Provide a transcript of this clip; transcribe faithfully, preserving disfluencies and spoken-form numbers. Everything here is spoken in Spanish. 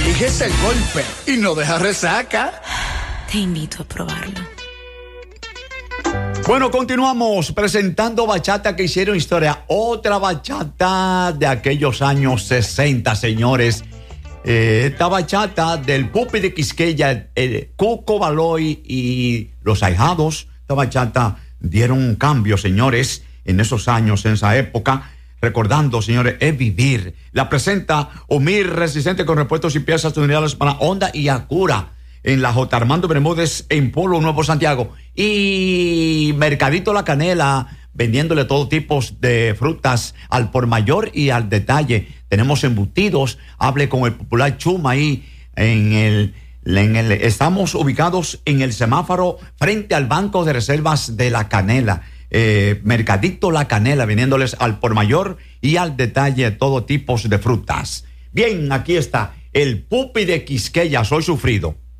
eliges el golpe y no dejas resaca. Te invito a probarlo. Bueno, continuamos presentando bachata que hicieron historia. Otra bachata de aquellos años sesenta, señores. Eh, esta bachata del Pupi de Quisqueya, el Cuco Baloy y los ahijados. Esta bachata dieron un cambio, señores, en esos años, en esa época. Recordando, señores, es vivir. La presenta Omir, resistente con repuestos y piezas unidades para Honda y Acura. En la J. Armando Bermúdez, en Polo Nuevo Santiago. Y Mercadito La Canela, vendiéndole todo tipo de frutas al por mayor y al detalle. Tenemos embutidos. Hable con el popular Chuma ahí en el, en el... Estamos ubicados en el semáforo frente al Banco de Reservas de La Canela. Eh, Mercadito La Canela, vendiéndoles al por mayor y al detalle todo tipo de frutas. Bien, aquí está el Pupi de Quisqueya. Soy sufrido.